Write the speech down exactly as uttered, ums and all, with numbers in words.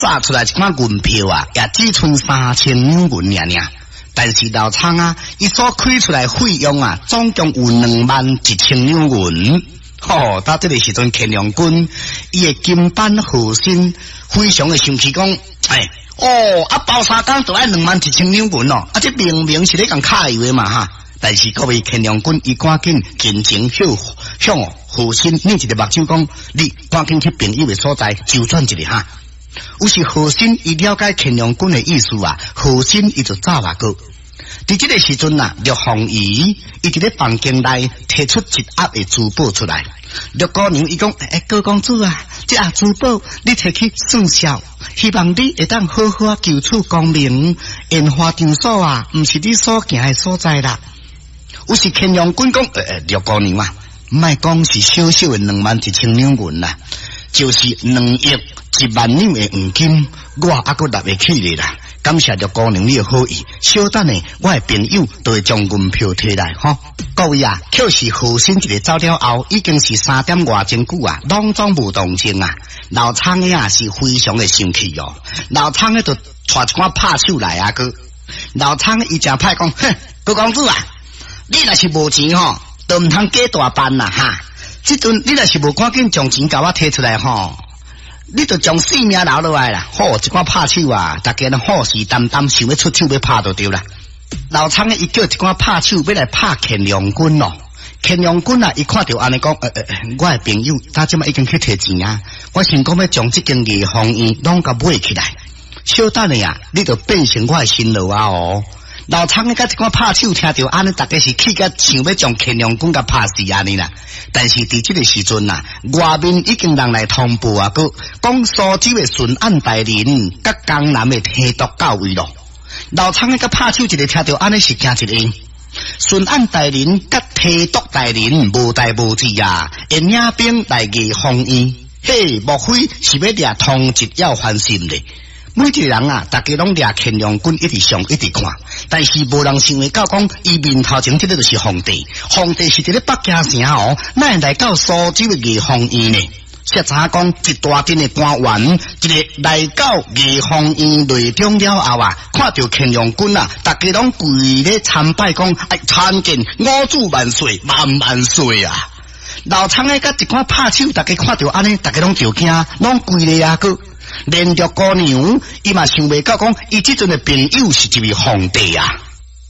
炸出来一款银票啊，也只剩三千两银尔尔。但是老仓啊，伊所开出来费用啊，总共有两万一千两银。吼，到这个时阵，乾隆君伊的金班后生非常的生气，讲，哎，哦，啊包三工就爱两万一千两银哦，啊这明明是咧讲卡油的嘛哈。但是各位乾隆君伊赶紧尽情向向后生拧一个目睭讲，你赶紧去朋友的所在周转一下哈。有时后生伊了解乾隆君的意思啊，后生伊就走啊个。伫这个时阵啊，陆凤仪伊伫咧房间内摕出一盒的珠宝出来。陆姑娘伊讲：“哎，高公主啊，这盒珠宝你摕去算销，希望你会当好好求取功名。烟花场所啊，毋是你所行的所在啦。”有时乾隆君讲：“诶、欸，陆姑娘啊，莫讲是小小的两万一千两银啦，就是两亿一万两的黄金，我还阁拿得起咧啦。”感谢着姑娘你的好意，稍等呢，我的朋友都会将银票摕来吼。各位啊，却是后生一个走了后，已经是三点外钟久啊，拢总无动静啊。老仓的啊是非常的生气哦，老仓的就带一款拍手来啊个。老仓伊真歹讲，哼，高公主啊，你若是无钱吼，都唔通假大办啦哈。即阵你若是无赶紧将钱甲我摕出来吼。你就将性命留落来啦！好，一款拍手啊，大家都好事担担，想要出手要拍就对啦。老仓伊叫一款拍手要来拍乾隆君咯。乾隆君啊，伊看到安尼讲，呃呃，我的朋友，他即马已经去摕钱啊，我想讲要将这间艺风院拢甲买起来。小等的啊，你就变成我的新郎啊哦。老仓伊甲一款拍手听到安尼，大家是气甲想要将乾隆君甲拍死安尼啦。但是伫这个时阵啊，外面已经人来通报啊，个讲苏州的顺安大人甲江南的提督到位咯。老仓个拍手一个听到安尼是惊一个。顺安大人甲提督大人无代无志啊，会领兵来议风院，嘿，莫非是要掠通缉要还心咧？每一个人啊，大家拢掠乾隆君一直上一直看，但是无人想会到讲，伊面头前这个就是皇帝，皇帝是伫咧北京城哦，哪会来到苏州的艺风院呢？实查讲，一大阵的官员，一个来到艺风院内中了后啊，看到乾隆君啊，大家拢跪咧参拜，讲哎参见五祖万岁，万万岁啊！老仓个甲一款拍手，大家看到安尼，大家拢就惊，拢跪咧啊个。连着姑娘，伊嘛想袂到讲，伊即阵的朋友是一位皇帝啊。